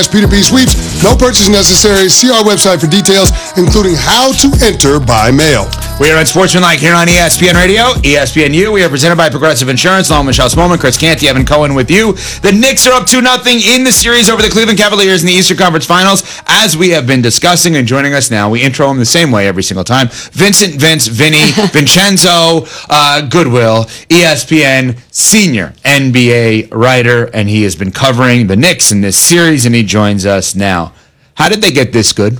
P2P sweeps. No purchase necessary. See our website for details, including how to enter by mail. We are at Sportsmanlike here on ESPN Radio, ESPNU. We are presented by Progressive Insurance. Long Michelle Smallman, Chris Canty, Evan Cohen with you. The Knicks are up 2-0 in the series over the Cleveland Cavaliers in the Eastern Conference Finals. As we have been discussing, and joining us now, we intro him the same way every single time. Vincent, Vince, Vinny, Vincenzo, Goodwill, ESPN senior NBA writer, and he has been covering the Knicks in this series, and he joins us now. How did they get this good?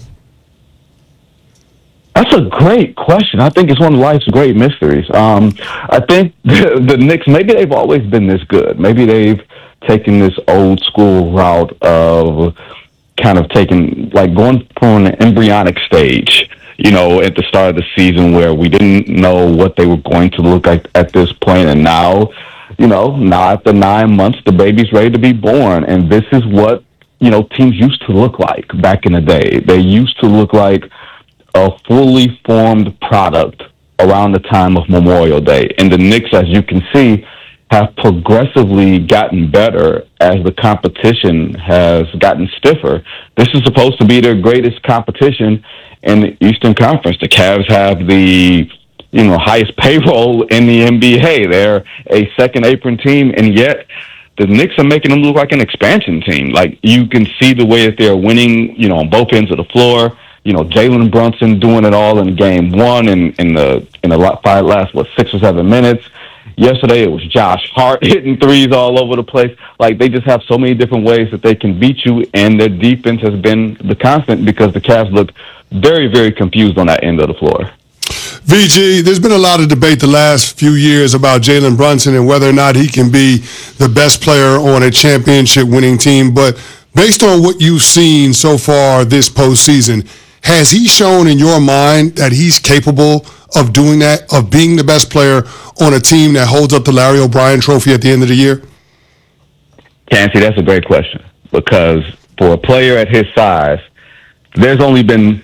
That's a great question. I think it's one of life's great mysteries. I think the Knicks, maybe they've always been this good. Maybe they've taken this old school route of kind of going from an embryonic stage, at the start of the season where we didn't know what they were going to look like at this point. And now after 9 months, the baby's ready to be born. And this is what, teams used to look like back in the day. They used to look like a fully formed product around the time of Memorial Day. And the Knicks, as you can see, have progressively gotten better as the competition has gotten stiffer. This is supposed to be their greatest competition in the Eastern Conference. The Cavs have the highest payroll in the NBA. They're a second apron team, and yet the Knicks are making them look like an expansion team. Like, you can see the way that they're winning, on both ends of the floor. Jalen Brunson doing it all in game one in the last 6 or 7 minutes. Yesterday it was Josh Hart hitting threes all over the place. Like, they just have so many different ways that they can beat you, and their defense has been the constant because the Cavs look very, very confused on that end of the floor. VG, there's been a lot of debate the last few years about Jalen Brunson and whether or not he can be the best player on a championship winning team. But based on what you've seen so far this postseason, has he shown in your mind that he's capable of doing that, of being the best player on a team that holds up the Larry O'Brien trophy at the end of the year? Canty, that's a great question, because for a player at his size, there's only been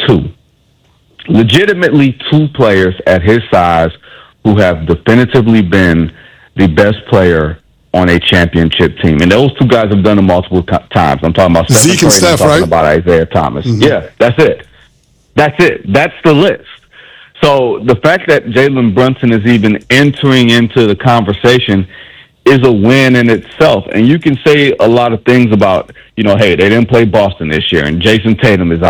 legitimately two players at his size who have definitively been the best player on a championship team. And those two guys have done it multiple times. I'm talking about Zeke and Steph, I'm talking right? about Isaiah Thomas. Mm-hmm. Yeah, that's it. That's the list. So the fact that Jalen Brunson is even entering into the conversation is a win in itself. And you can say a lot of things about, hey, they didn't play Boston this year, and Jason Tatum is